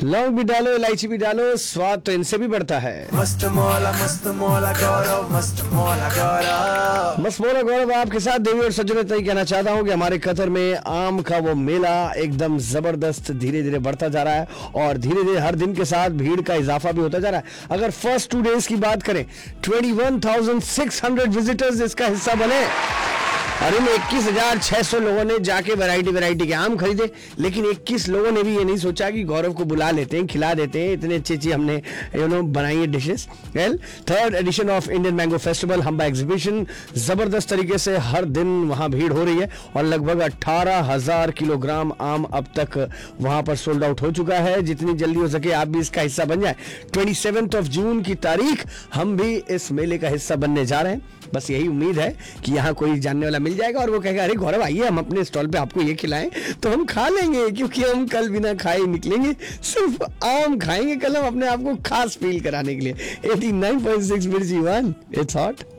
लौंग भी डालो, इलायची भी डालो, स्वाद तो इनसे भी बढ़ता है। मस्त मौला गौरव, मस्त मौला गौरव। मस्त मौला गौरव आपके साथ देवी और सज्जनों तक कहना चाहता हूँ कि हमारे कतर में आम का वो मेला एकदम जबरदस्त धीरे धीरे बढ़ता जा रहा है और धीरे धीरे हर दिन के साथ भीड़ का इजाफा भी होता जा रहा है। अगर फर्स्ट 2 डेज की बात करें 21,600 विजिटर्स इसका हिस्सा बने और इन 21,600 लोगों ने जाके वैरायटी के आम खरीदे। लेकिन 21 लोगों ने भी ये नहीं सोचा कि गौरव को बुला लेते हैं, खिला देते हैं, इतने अच्छी हमने बनाई है dishes. Well, 3rd addition of Indian mango festival हम्बा exhibition जबरदस्त तरीके से हर दिन वहां भीड़ हो रही है और लगभग 18,000 किलोग्राम आम अब तक वहां पर सोल्ड आउट हो चुका है। जितनी जल्दी हो सके आप भी इसका हिस्सा बन जाए। 27 जून की तारीख हम भी इस मेले का हिस्सा बनने जा रहे हैं। बस यही उम्मीद है कि यहाँ कोई जानने वाला मिल जाएगा और वो कहेगा अरे गौरव आइए हम अपने स्टॉल पे आपको ये खिलाएं, तो हम खा लेंगे, क्योंकि हम कल बिना खाए निकलेंगे, सिर्फ आम खाएंगे कल हम अपने आप को खास फील कराने के लिए। 89.6 मिर्ची वन, इट्स हॉट।